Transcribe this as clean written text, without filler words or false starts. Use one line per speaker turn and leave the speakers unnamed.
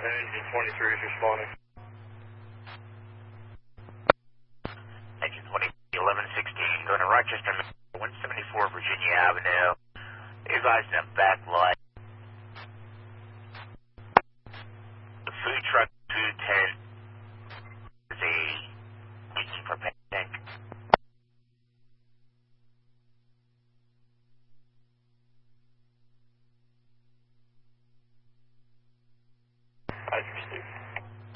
Engine 23 is responding.
Engine 20, 1116, going to Rochester, 174 Virginia Avenue. Advising a back light.